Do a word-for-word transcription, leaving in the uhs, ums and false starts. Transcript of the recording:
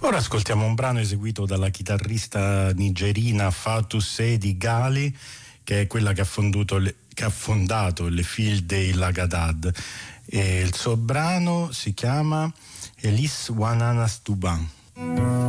Ora ascoltiamo un brano eseguito dalla chitarrista nigerina Fatou Seydi Ghali, che è quella che ha, fonduto le, che ha fondato le File dei Lagadad, e il suo brano si chiama Elis Wananas Tuban.